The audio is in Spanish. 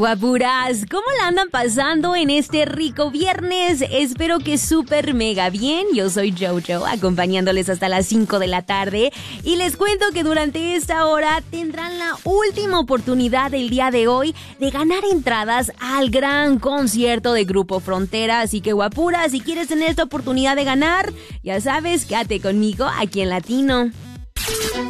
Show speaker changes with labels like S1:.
S1: Guapuras, ¿cómo la andan pasando en este rico viernes? Espero que súper mega bien. Yo soy Jojo, acompañándoles hasta las 5 de la tarde. Y les cuento que durante esta hora tendrán la última oportunidad del día de hoy de ganar entradas al gran concierto de Grupo Frontera. Así que guapuras, si quieres tener esta oportunidad de ganar, ya sabes, quédate conmigo aquí en Latino.